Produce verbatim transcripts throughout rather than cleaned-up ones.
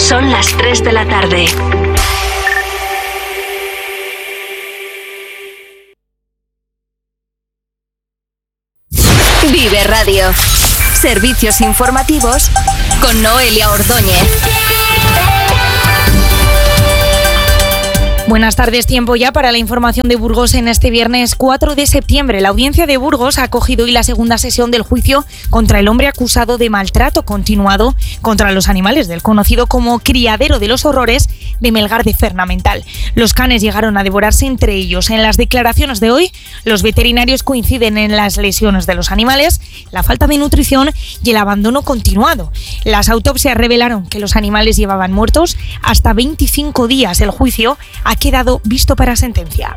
Son las tres de la tarde. Vive Radio. Servicios informativos con Noelia Ordóñez. Buenas tardes, tiempo ya para la información de Burgos en este viernes cuatro de septiembre. La audiencia de Burgos ha acogido hoy la segunda sesión del juicio contra el hombre acusado de maltrato continuado contra los animales del conocido como Criadero de los Horrores de Melgar de Fernamental. Los canes llegaron a devorarse entre ellos. En las declaraciones de hoy, los veterinarios coinciden en las lesiones de los animales, la falta de nutrición y el abandono continuado. Las autopsias revelaron que los animales llevaban muertos hasta veinticinco días. El juicio ha quedado visto para sentencia.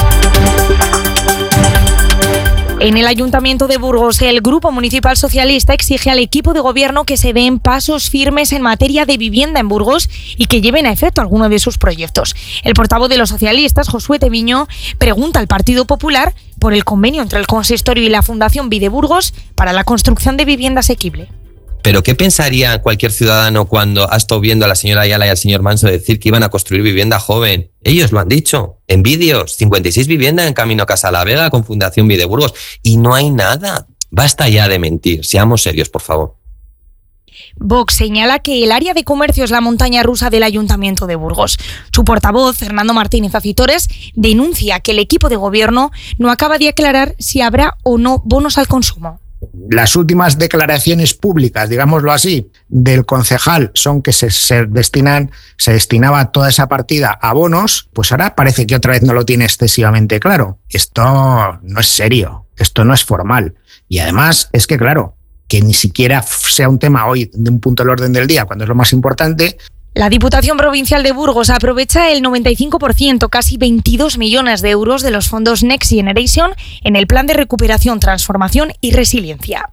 En el Ayuntamiento de Burgos, el Grupo Municipal Socialista exige al equipo de gobierno que se den pasos firmes en materia de vivienda en Burgos y que lleven a efecto alguno de sus proyectos. El portavoz de los socialistas, Josué Teviño, pregunta al Partido Popular por el convenio entre el Consistorio y la Fundación Vide Burgos para la construcción de vivienda asequible. ¿Pero qué pensaría cualquier ciudadano cuando ha estado viendo a la señora Ayala y al señor Manso decir que iban a construir vivienda joven? Ellos lo han dicho. En vídeos, cincuenta y seis viviendas en camino a Casa la Vega con Fundación Vide Burgos. Y no hay nada. Basta ya de mentir. Seamos serios, por favor. Vox señala que el área de comercio es la montaña rusa del Ayuntamiento de Burgos. Su portavoz, Fernando Martínez Acitores, denuncia que el equipo de gobierno no acaba de aclarar si habrá o no bonos al consumo. Las últimas declaraciones públicas, digámoslo así, del concejal son que se, se destinan, se destinaba toda esa partida a bonos, pues ahora parece que otra vez no lo tiene excesivamente claro. Esto no es serio, esto no es formal. Y además es que, claro, que ni siquiera sea un tema hoy de un punto del orden del día, cuando es lo más importante. La Diputación Provincial de Burgos aprovecha el noventa y cinco por ciento, casi veintidós millones de euros de los fondos Next Generation en el Plan de Recuperación, Transformación y Resiliencia.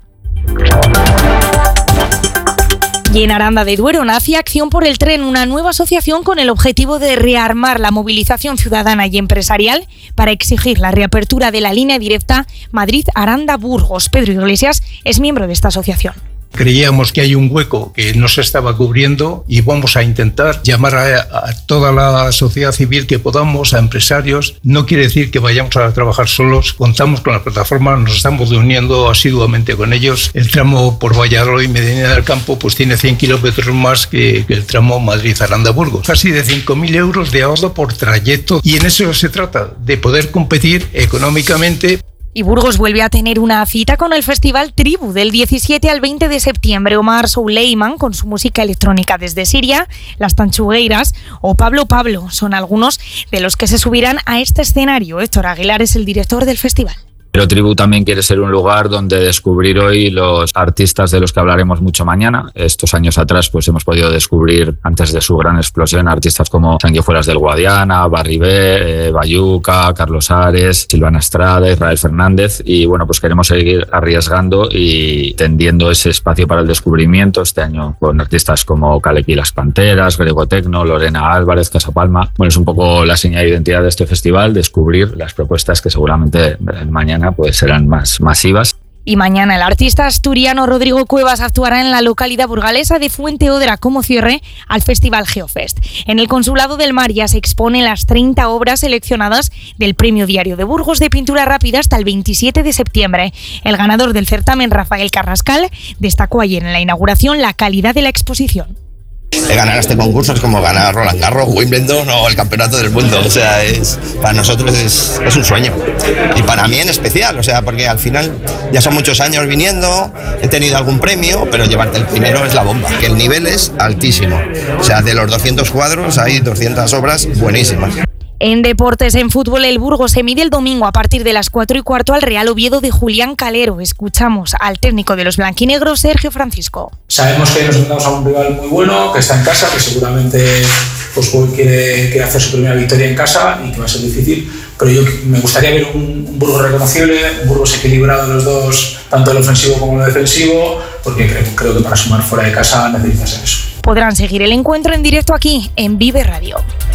Y en Aranda de Duero nace Acción por el Tren, una nueva asociación con el objetivo de rearmar la movilización ciudadana y empresarial para exigir la reapertura de la línea directa Madrid-Aranda-Burgos. Pedro Iglesias es miembro de esta asociación. Creíamos que hay un hueco que no se estaba cubriendo y vamos a intentar llamar a, a toda la sociedad civil que podamos, a empresarios. No quiere decir que vayamos a trabajar solos, contamos con la plataforma, nos estamos reuniendo asiduamente con ellos. El tramo por Valladolid y Medina del Campo pues tiene cien kilómetros más que, que el tramo Madrid-Aranda-Burgos. Casi de cinco mil euros de ahorro por trayecto y en eso se trata, de poder competir económicamente. Y Burgos vuelve a tener una cita con el Festival Tribu del diecisiete al veinte de septiembre. Omar Souleyman con su música electrónica desde Siria, Las Tanchugueiras o Pablo Pablo son algunos de los que se subirán a este escenario. Héctor Aguilar es el director del festival. Pero Tribu también quiere ser un lugar donde descubrir hoy los artistas de los que hablaremos mucho mañana. Estos años atrás pues hemos podido descubrir, antes de su gran explosión, artistas como Sanguijuelas del Guadiana, Barribé, eh, Bayuca, Carlos Ares, Silvana Estrada, Israel Fernández. Y bueno, pues queremos seguir arriesgando y tendiendo ese espacio para el descubrimiento. Este año con artistas como Kalepi Las Panteras, Grego Tecno, Lorena Álvarez, Casa Palma. Bueno, es un poco la señal de identidad de este festival, descubrir las propuestas que seguramente mañana pues serán más masivas. Y mañana el artista asturiano Rodrigo Cuevas actuará en la localidad burgalesa de Fuenteodra como cierre al Festival Geofest. En el Consulado del Mar ya se exponen las treinta obras seleccionadas del Premio Diario de Burgos de pintura rápida hasta el veintisiete de septiembre. El ganador del certamen, Rafael Carrascal, destacó ayer en la inauguración la calidad de la exposición. Ganar este concurso es como ganar Roland Garros, Wimbledon o el Campeonato del Mundo. O sea, es, para nosotros es, es un sueño. Y para mí en especial, o sea, porque al final ya son muchos años viniendo, he tenido algún premio, pero llevarte el primero es la bomba. Que el nivel es altísimo. O sea, de los doscientos cuadros hay doscientas obras buenísimas. En deportes, en fútbol, el Burgos se mide el domingo a partir de las cuatro y cuarto al Real Oviedo de Julián Calero. Escuchamos al técnico de los blanquinegros, Sergio Francisco. Sabemos que nos enfrentamos a un rival muy bueno, que está en casa, que seguramente pues, quiere, quiere hacer su primera victoria en casa y que va a ser difícil, pero yo me gustaría ver un, un Burgos reconocible, un Burgos equilibrado en los dos, tanto el ofensivo como el defensivo, porque creo, creo que para sumar fuera de casa necesitas eso. Podrán seguir el encuentro en directo aquí, en Vive Radio.